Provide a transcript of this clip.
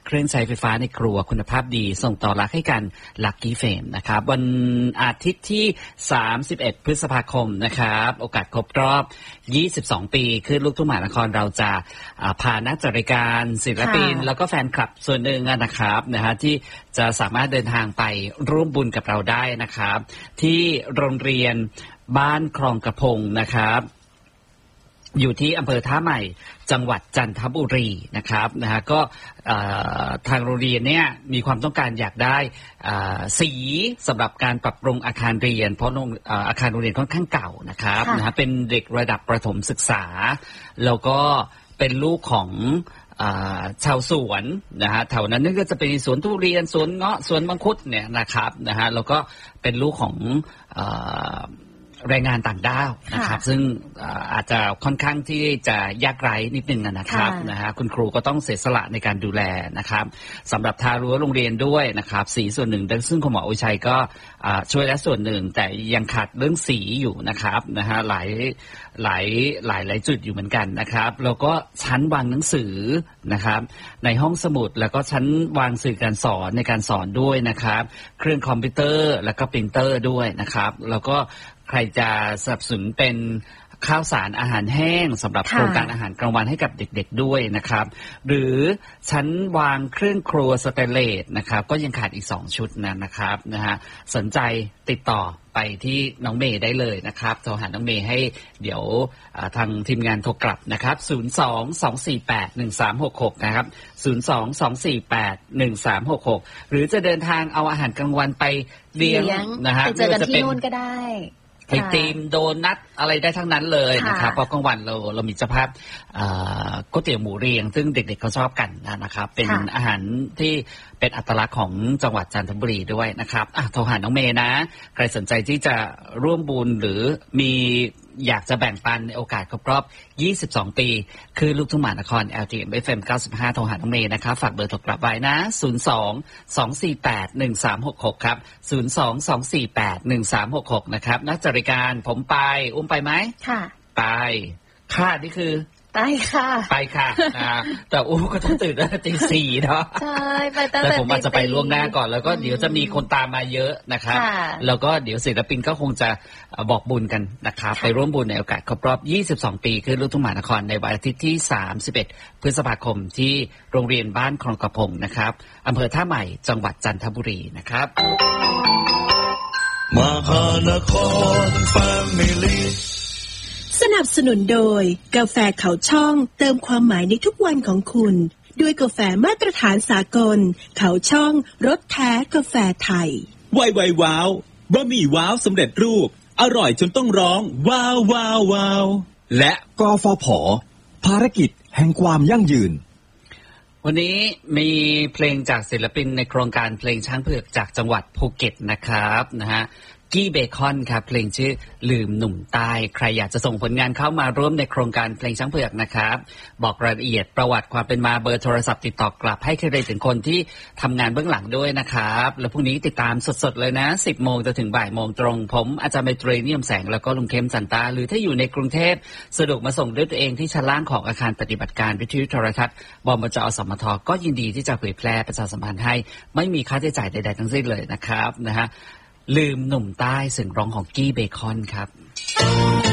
เครื่องใช้ไฟฟ้าในครัวคุณภาพดีส่งต่อรักให้กัน Lucky Fame นะครับวันอาทิตย์ที่31พฤษภาคมนะครับโอกาสครบรอบ22ปีขึ้นลูกทุ่งมหานครเราจะพานักจัดรายการศิลปินแล้วก็แฟนคลับส่วนหนึ่งนะครับนะฮะที่จะสามารถเดินทางไปร่วมบุญกับเราได้นะครับที่โรงเรียนบ้านคลองกระพงนะครับอยู่ที่อำเภอท่าใหม่จังหวัดจันทบุรีนะครับนะฮะก็ทางโรงเรียนเนี่ยมีความต้องการอยากได้สีสำหรับการปรับปรุงอาคารเรียนเพราะอาคารโรงเรียนค่อนข้างเก่านะครับนะฮะเป็นเด็กระดับประถมศึกษาแล้วก็เป็นลูกของชาวสวนนะฮะแถวนั้นนึกว่าจะเป็นสวนทุเรียนสวนเงาะสวนมังคุดเนี่ยนะครับนะฮะแล้วก็เป็นลูกของแรงงานต่างด้าวนะครับซึ่งอาจจะค่อนข้างที่จะยากไร้นิดนึงนะครับนะฮะคุณครูก็ต้องเสียสละในการดูแลนะครับสำหรับทารั้วโรงเรียนด้วยนะครับสีส่วนหนึ่งซึ่งคุณหมออุชัยก็ช่วยและส่วนหนึ่งแต่ยังขาดเรื่องสีอยู่นะครับนะฮะหลายจุดอยู่เหมือนกันนะครับแล้วก็ชั้นวางหนังสือนะครับในห้องสมุดแล้วก็ชั้นวางสื่อการสอนในการสอนด้วยนะครับเครื่องคอมพิวเตอร์แล้วก็ปรินเตอร์ด้วยนะครับแล้วก็ใครจะสนับสนุนเป็นข้าวสารอาหารแห้งสำหรับโครงการอาหารกลางวันให้กับเด็กๆด้วยนะครับหรือชั้นวางเครื่องครัวสเตนเลสนะครับก็ยังขาดอีก2ชุดนะครับนะฮะสนใจติดต่อไปที่น้องเมย์ได้เลยนะครับโทรหาน้องเมย์ให้เดี๋ยวทางทีมงานโทรกลับนะครับ02-248-1366นะครับ02-248-1366หรือจะเดินทางเอาอาหารกลางวันไปเลี้ยงนะฮะไปเจอกันที่นู่นก็ได้ไปตีมโดนัทอะไรได้ทั้งนั้นเลยนะครับเพราะกลางวันเรามีเจ้าภาพก๋วยเตี๋ยวหมูเรียงซึ่งเด็กๆเขาชอบกันนะครับเป็นอาหารที่เป็นอัตลักษณ์ของจังหวัดจันทบุรีด้วยนะครับโทรหาน้องเมย์นะใครสนใจที่จะร่วมบุญหรือมีอยากจะแบ่งปันในโอกาสครบรอบ22ปีคือลูกทุ่งมหานคร LTM FM 95โทรหาน้องเมย์นะครับฝากเบอร์โทรกลับไว้นะ02-248-1366ครับ02-248-1366นะครับนักจัดรายการผมไปอุ้มไปไหมค่ะไปค่ะนี่คือไปค่ะแต่อุ้มก็ต้องตื่นตั้งแต่ตี 4เนาะใช่ไปตั้งแต่ผมอาจจะไปล่วงหน้าก่อนแล้วก็เดี๋ยวจะมีคนตามมาเยอะนะครับแล้วก็เดี๋ยวศิลปินก็คงจะบอกบุญกันนะครับไปร่วมบุญในโอกาสครบรอบ22ปีคือลูกทุ่งมหานครในวันอาทิตย์ที่31พฤษภาคมที่โรงเรียนบ้านคลองกระพงนะครับอำเภอท่าใหม่จังหวัดจันทบุรีนะครับมหานครแฟมิลี่สนับสนุนโดยกาแฟเขาช่องเติมความหมายในทุกวันของคุณด้วยกาแฟมาตรฐานสากลเขาช่องรสแท้กาแฟไทยไวว้าวบะหมี่ว้าวสำเร็จรูปอร่อยจนต้องร้องว้าวว้าวว้าวและกฟผ.ภารกิจแห่งความยั่งยืนวันนี้มีเพลงจากศิลปินในโครงการเพลงช้างเผือกจากจังหวัดภูเก็ตนะครับนะฮะกี้เบคอนครับเพลงชื่อลืมหนุ่มใต้ใครอยากจะส่งผลงานเข้ามาร่วมในโครงการเพลงช้างเผือกนะครับบอกรายละเอียดประวัติความเป็นมาเบอร์โทรศัพท์ติดต่อกลับให้เครดิตถึงคนที่ทำงานเบื้องหลังด้วยนะครับแล้วพรุ่งนี้ติดตามสดๆเลยนะ 10 โมงจนถึงบ่ายโมงตรงผมอาจารย์ไมตรีเนียมแสงแล้วก็ลุงเข้มจันตาหรือถ้าอยู่ในกรุงเทพสะดวกมาส่งด้วยตัวเองที่ชั้นล่างของอาคารปฏิบัติการวิทยุโทรทัศน์บมจ.อสมทก็ยินดีที่จะเผยแพร่ประชาสัมพันธ์ให้ไม่มีค่าใช้จ่ายใดๆทั้งสิ้นเลยนะครับนะฮะลืมหนุ่มใต้เสียงร้องของกี้เบคอนครับ